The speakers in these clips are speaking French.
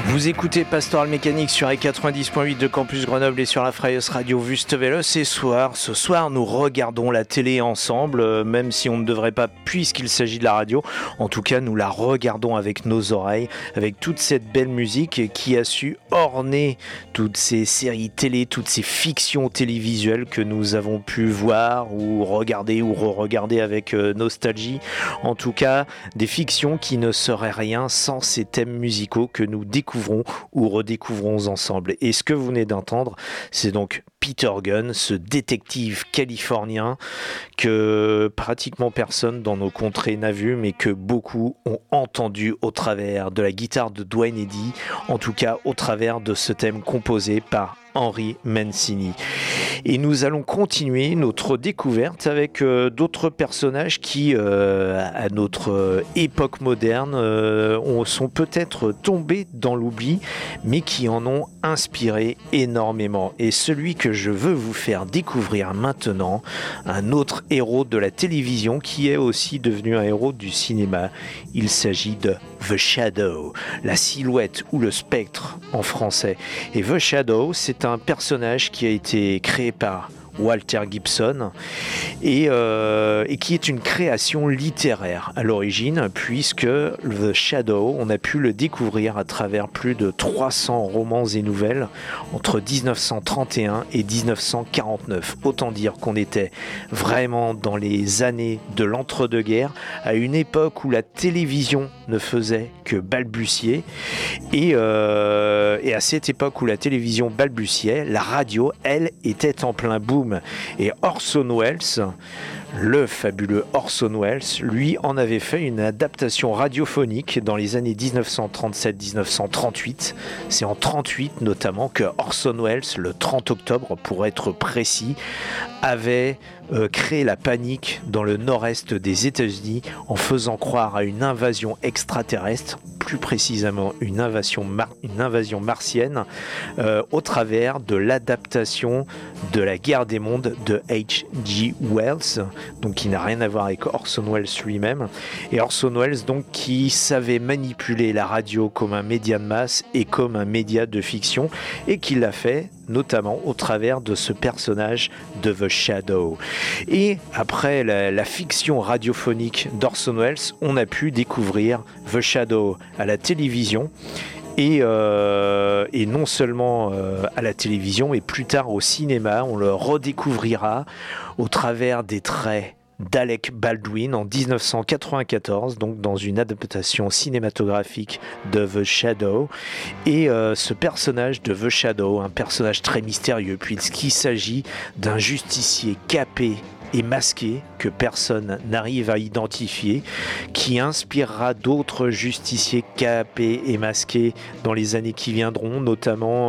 Vous écoutez Pastoral Mécanique sur les 90.8 de Campus Grenoble et sur la Freies Radio Wüstewelle. Ce soir, nous regardons la télé ensemble, même si on ne devrait pas, puisqu'il s'agit de la radio. En tout cas, nous la regardons avec nos oreilles, avec toute cette belle musique qui a su orner toutes ces séries télé, toutes ces fictions télévisuelles que nous avons pu voir ou regarder ou re-regarder avec nostalgie. En tout cas, des fictions qui ne seraient rien sans ces thèmes musicaux que nous découvrons ou redécouvrons ensemble. Et ce que vous venez d'entendre, c'est donc Peter Gunn, ce détective californien que pratiquement personne dans nos contrées n'a vu, mais que beaucoup ont entendu au travers de la guitare de Duane Eddy, en tout cas au travers de ce thème composé par Henry Mancini. Et nous allons continuer notre découverte avec d'autres personnages qui, à notre époque moderne, sont peut-être tombés dans l'oubli, mais qui en ont inspiré énormément. Et celui que je veux vous faire découvrir maintenant, un autre héros de la télévision qui est aussi devenu un héros du cinéma. Il s'agit de The Shadow, la silhouette ou le spectre en français. Et The Shadow, c'est un personnage qui a été créé par Walter Gibson et qui est une création littéraire à l'origine, puisque The Shadow, on a pu le découvrir à travers plus de 300 romans et nouvelles entre 1931 et 1949. Autant dire qu'on était vraiment dans les années de l'entre-deux-guerres, à une époque où la télévision ne faisait que balbutier, et à cette époque où la télévision balbutiait, la radio, elle, était en plein boom. Et Orson Welles, le fabuleux Orson Welles, lui en avait fait une adaptation radiophonique dans les années 1937-1938. C'est en 1938 notamment que Orson Welles, le 30 octobre pour être précis, avait créé la panique dans le nord-est des États-Unis en faisant croire à une invasion extraterrestre, plus précisément une invasion martienne, au travers de l'adaptation de La Guerre des mondes de H.G. Wells, donc qui n'a rien à voir avec Orson Welles lui-même. Et Orson Welles, donc, qui savait manipuler la radio comme un média de masse et comme un média de fiction, et qui l'a fait notamment au travers de ce personnage de The Shadow. Et après la fiction radiophonique d'Orson Welles, on a pu découvrir The Shadow à la télévision, et non seulement à la télévision, mais plus tard au cinéma. On le redécouvrira au travers des traits d'Alec Baldwin en 1994, donc dans une adaptation cinématographique de The Shadow. Et ce personnage de The Shadow, un personnage très mystérieux, puisqu'il s'agit d'un justicier capé et masqué que personne n'arrive à identifier, qui inspirera d'autres justiciers capés et masqués dans les années qui viendront, notamment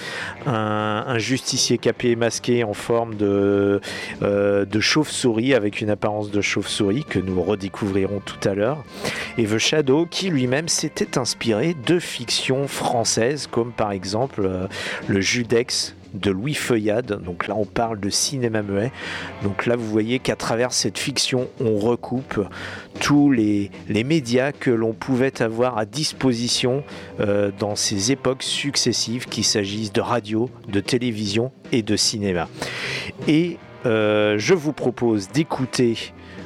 un justicier capé et masqué en forme de chauve-souris, avec une apparence de chauve-souris que nous redécouvrirons tout à l'heure. Et The Shadow qui lui-même s'était inspiré de fictions françaises, comme par exemple le Judex de Louis Feuillade. Donc là on parle de cinéma muet. Donc là vous voyez qu'à travers cette fiction on recoupe tous les médias que l'on pouvait avoir à disposition dans ces époques successives, qu'il s'agisse de radio, de télévision et de cinéma. Et je vous propose d'écouter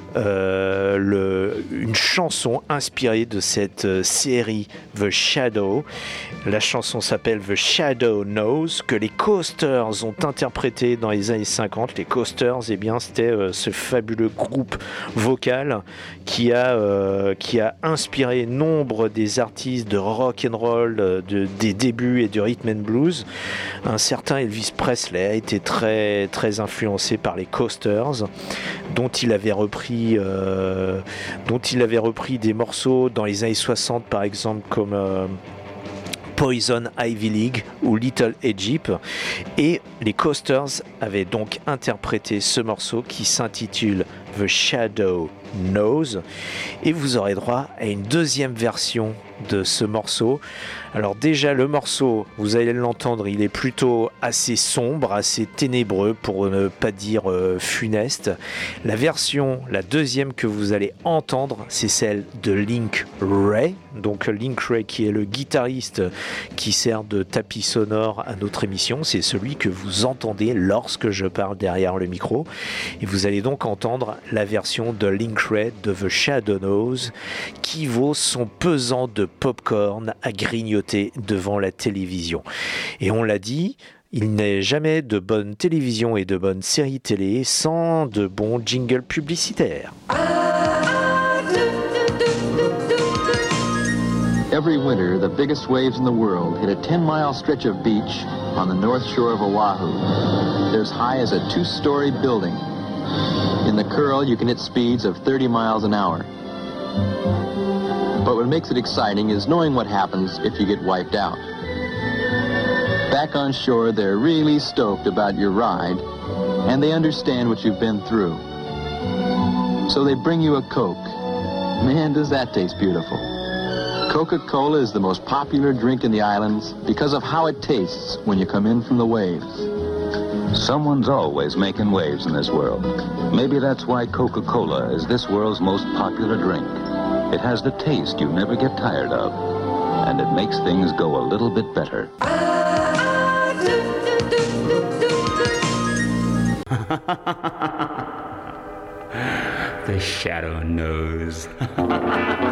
une chanson inspirée de cette série The Shadow. La chanson s'appelle The Shadow Knows, que les Coasters ont interprété dans les années 50. Les Coasters, eh bien, c'était ce fabuleux groupe vocal qui a inspiré nombre des artistes de rock and roll des débuts et de rhythm and blues. Un certain Elvis Presley a été très, très influencé par les Coasters, dont il avait repris des morceaux dans les années 60, par exemple, comme Poison Ivy League ou Little Egypt. Et les Coasters avaient donc interprété ce morceau qui s'intitule The Shadow Knows. Et vous aurez droit à une deuxième version de ce morceau. Alors déjà le morceau, vous allez l'entendre, il est plutôt assez sombre, assez ténébreux pour ne pas dire funeste. La version, la deuxième que vous allez entendre, c'est celle de Link Wray. Donc Link Wray qui est le guitariste qui sert de tapis sonore à notre émission, c'est celui que vous entendez lorsque je parle derrière le micro. Et vous allez donc entendre la version de Link Wray de The Shadows qui vaut son pesant de popcorn à grignoter devant la télévision. Et on l'a dit, il n'est jamais de bonne télévision et de bonnes séries télé sans de bons jingles publicitaires. Every winter, the biggest waves in the world hit a 10-mile stretch of beach on the north shore of Oahu. They're as high as a 2-story building. In the curl, you can hit speeds of 30 miles an hour. But what makes it exciting is knowing what happens if you get wiped out. Back on shore, they're really stoked about your ride, and they understand what you've been through. So they bring you a Coke. Man, does that taste beautiful. Coca-Cola is the most popular drink in the islands because of how it tastes when you come in from the waves. Someone's always making waves in this world. Maybe that's why Coca-Cola is this world's most popular drink. It has the taste you never get tired of, and it makes things go a little bit better. The shadow knows.